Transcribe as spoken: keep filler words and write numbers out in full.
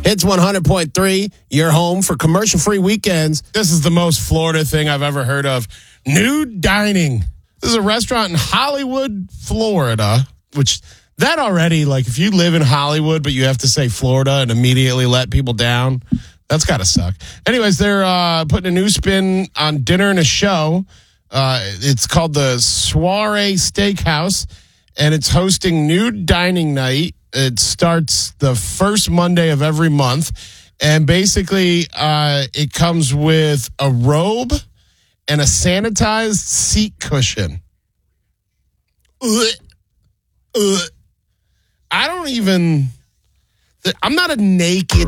It's one hundred point three, your home for commercial-free weekends. This is the most Florida thing I've ever heard of. Nude dining. This is a restaurant in Hollywood, Florida, which that already, like if you live in Hollywood, but you have to say Florida and immediately let people down, that's got to suck. Anyways, they're uh, putting a new spin on dinner and a show. Uh, it's called the Soiree Steakhouse, and it's hosting Nude Dining Night. It starts the first Monday of every month, and basically uh, it comes with a robe and a sanitized seat cushion. Ugh. Ugh. I don't even... I'm not a naked